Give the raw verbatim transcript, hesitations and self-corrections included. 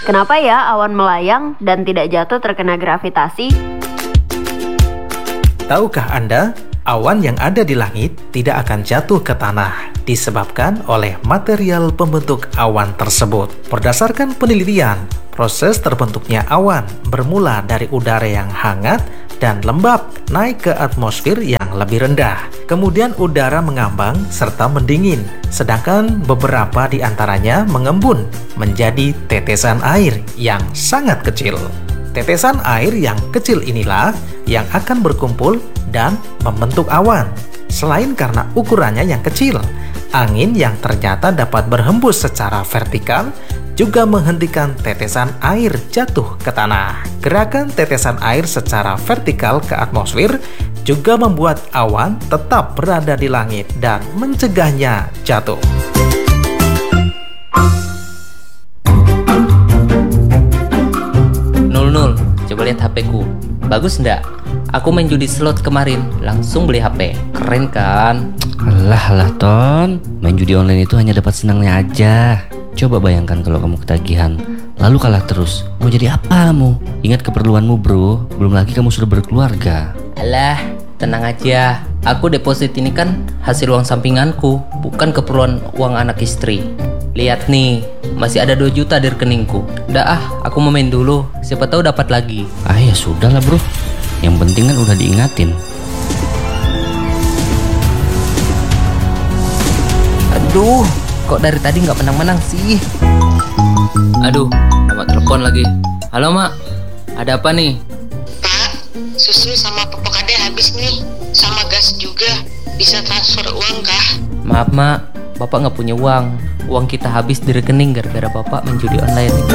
Kenapa ya awan melayang dan tidak jatuh terkena gravitasi? Tahukah Anda, awan yang ada di langit tidak akan jatuh ke tanah disebabkan oleh material pembentuk awan tersebut. Berdasarkan penelitian, proses terbentuknya awan bermula dari udara yang hangat dan lembab naik ke atmosfer yang lebih rendah. Kemudian udara mengambang serta mendingin, sedangkan beberapa di antaranya mengembun menjadi tetesan air yang sangat kecil. Tetesan air yang kecil inilah yang akan berkumpul dan membentuk awan. Selain karena ukurannya yang kecil, angin yang ternyata dapat berhembus secara vertikal juga menghentikan tetesan air jatuh ke tanah. Gerakan tetesan air secara vertikal ke atmosfer juga membuat awan tetap berada di langit dan mencegahnya jatuh. Nul nul, coba lihat H P ku. Bagus ndak? Aku main judi slot kemarin, langsung beli H P. Keren kan? Alah alah Ton, main judi online itu hanya dapat senangnya aja. Coba bayangkan kalau kamu ketagihan, lalu kalah terus. Mau jadi apa kamu? Ingat keperluanmu bro, belum lagi kamu sudah berkeluarga. Alah, tenang aja. Aku deposit ini kan hasil uang sampinganku, bukan keperluan uang anak istri. Lihat nih, masih ada dua juta di rekeningku. Udah ah, aku mau main dulu, siapa tahu dapat lagi. Ah ya sudah lah bro, yang penting kan udah diingatin. Aduh, kok dari tadi nggak menang-menang sih? Aduh, mama telepon lagi. Halo mak, ada apa nih? Pak, susu sama pupuk ada habis nih, sama gas juga. Bisa transfer uang kah? Maaf mak, bapak nggak punya uang. Uang kita habis di rekening gara-gara bapak main judi online.